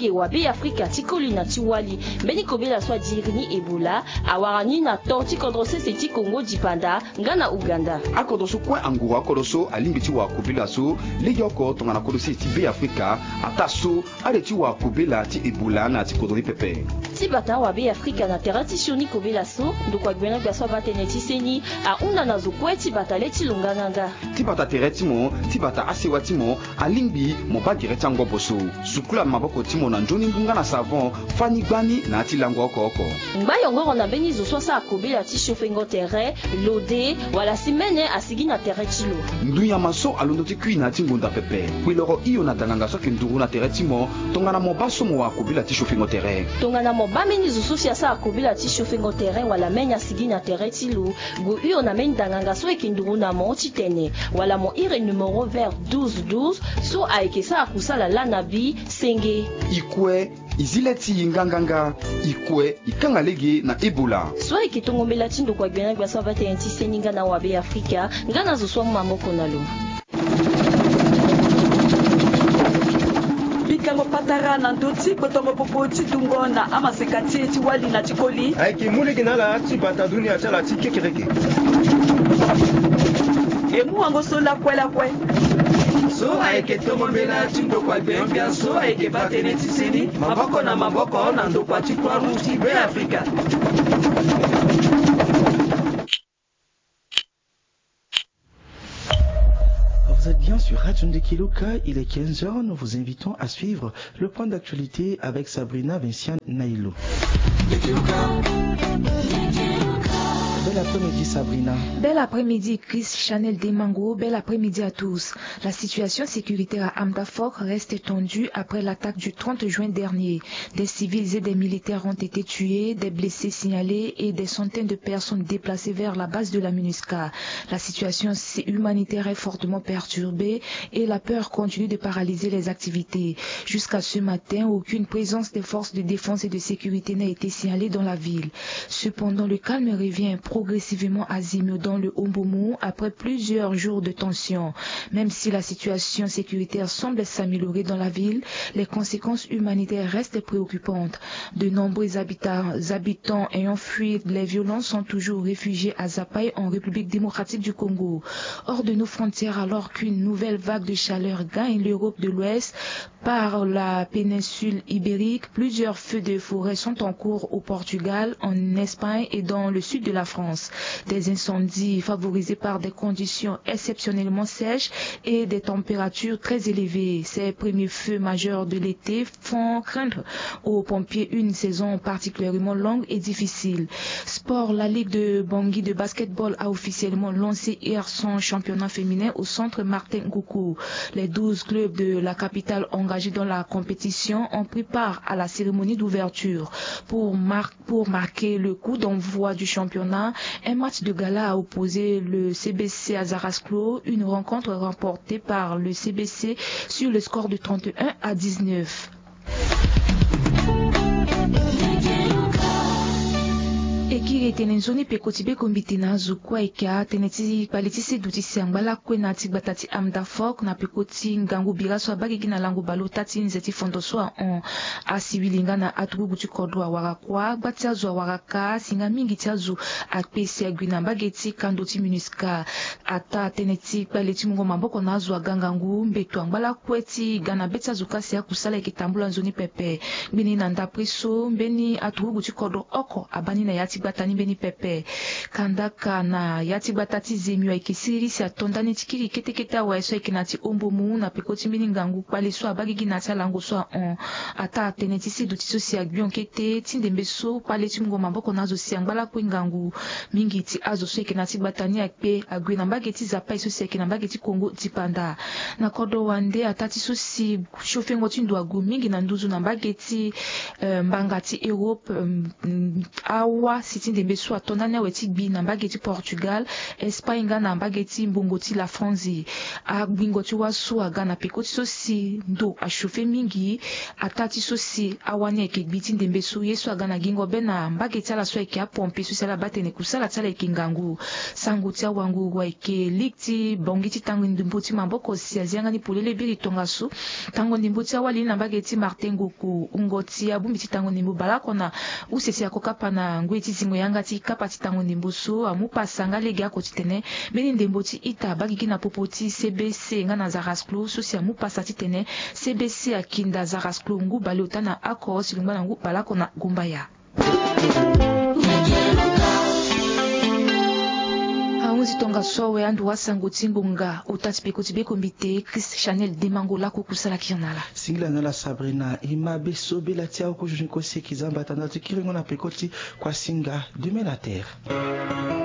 ndenge wabe Afrika tikoli na tiwali mbeni kobela swa dirini Ebola awarani na torti kodrose seti Congo dipanda ngana Uganda akodoso kwa angura kodoso alimbiti wa kobela so leyoko tongana kodosi ti be Afrika ataso aleti wa kobela ti Ebola na ti kodori pepe tibata wabe Afrika na terati shoni kobela so ndokwa gwena gaswa bateneti seni a una na zokwe tibata leti lunganganga tibata tereti mo tibata asewa timo alimbi mo ba direta ngoboso sukula maboko timo na njoni ngunga na savon fani gbani na ti lango oko mbayongoro na beni zo sosa akobela ti chauffengo terrain lode wala simene asigi na terrain tilo nduya maso alondo ti kui na ti ngonda pepe kwiloro iyo na danganga so ke nduru na terrain timo tongana mo baso mo akobela ti chauffengo terrain tongana mo bameni zo sosia sa akobela ti chauffengo terrain wala menya asigi na terrain tilo go iyo na meni danganga so ke nduru na mo ti tene wala mo ire numéro vert 1212 so aikesa akusala lanabi senge ikwe izileti nganganga ikwe ikangalege na Ebola so ikitongombela tindo kwa gwena gwa 121 seninga na wabe Afrika ngana zo swa mamoko nalo bikango patara na ndoti kotongo popoti tungona ama sekati ti wali na tikoli aiki muligi nala ti bata dunia chala ti kekereke emu wango sola kwela kwe so aike tongombela ti ndokwa gbembia so aike batene ti seni maboko na ndokwa ti Croix-Rouge ti be Afrika. Vous êtes bien sur Radio Ndekiluka, il est 15h, nous vous invitons à suivre le point d'actualité avec Sabrina Vinciane Naïlou. Bel après-midi Sabrina. Bel après-midi Chris Chanel Demango, bel après-midi à tous. La situation sécuritaire à Amdafok reste tendue après l'attaque du 30 juin dernier. Des civils et des militaires ont été tués, des blessés signalés et des centaines de personnes déplacées vers la base de la MINUSCA. La situation humanitaire est fortement perturbée et la peur continue de paralyser les activités. Jusqu'à ce matin, aucune présence des forces de défense et de sécurité n'a été signalée dans la ville. Cependant, le calme revient progressivement à Zimio dans le Omboumou après plusieurs jours de tension. Même si la situation sécuritaire semble s'améliorer dans la ville, les conséquences humanitaires restent préoccupantes. De nombreux habitants ayant fui les violences sont toujours réfugiés à Zapaï en République démocratique du Congo. Hors de nos frontières, alors qu'une nouvelle vague de chaleur gagne l'Europe de l'Ouest par la péninsule ibérique, plusieurs feux de forêt sont en cours au Portugal, en Espagne et dans le sud de la France. Des incendies favorisés par des conditions exceptionnellement sèches et des températures très élevées. Ces premiers feux majeurs de l'été font craindre aux pompiers une saison particulièrement longue et difficile. Sport, la Ligue de Bangui de basketball a officiellement lancé hier son championnat féminin au centre Martin Ngoukou. Les 12 clubs de la capitale engagés dans la compétition ont pris part à la cérémonie d'ouverture. Pour marquer le coup d'envoi du championnat, un match de gala a opposé le CBC à Zarasklo, une rencontre remportée par le CBC sur le score de 31-19. Ekiri tenenzoni pekotibe kombitina zukwa ika teneti palitisi dutisi ambala kwena tibatati Amdafok na pekoti ngangu biraso abagi na langu balotati nzeti fondoswa on asiwilinga na atugu guti kodwa warakwa batiazo waraka singa mingi tiazo akpesi agwina bageti kandoti MINUSCA ata teneti paleti mungo maboko nazo agangangu mbetu ambala kweti gana betiazo kasi ya kusala ikitambula nzoni pepe bini nanda priso mbeni atugu guti kodwa oko abani na yati batani beni pepe kandaka na yati batati zemio ikisiri si atondani tikiri keteketa wa eso ikinati ombomu na pekoti mbini ngangu pali so abagi ginati alango so on ata tenetisi dutiso si agbion kete tindembe so pali timungo maboko nazo si angbala kwe ngangu mingi ti azo so ikinati batani akpe agwe na mbageti zapai so si ikina mbageti Kongo tipanda na kodo wande atati so si shofengo tindo agu mingi na nduzu na mbageti mbangati Europe awa sitinde ndembe so atonana weti gbi na mbageti Portugal Espagne nga na mbageti mbongoti la France a gbingoti waso aga na pekoti so si ndo a chauffe mingi atati so si awani eke gbiti ndembe so yeso aga na gingo be na mbageti ala so eke a pompe so sala batene kusala tsala eke ngangu sanguti awangu wa eke likti bongiti tango ndimboti maboko si azianga ni polele biri tonga so tango ndimboti awali na mbageti Martin Goku ungoti abumbiti tango ndimbu balakona usesi akokapa na ngweti zingo yanga ti kapati tango ndimbu so amupasanga lege akotitene beni ndemboti ita bagiki na popoti CBC nga na Zarasklu so si amupasa titene CBC akinda Zarasklu ngu balota na ako silumba na ngu balakona gumbaya Aunzi tonga sowe andu wasango tingunga utati pekoti beko mbite Chris Chanel Demango la kukusala kirnala singla na la Sabrina ima beso bela tia ko juni ko sekizamba tanda tikirengo na pekoti kwa singa de la terre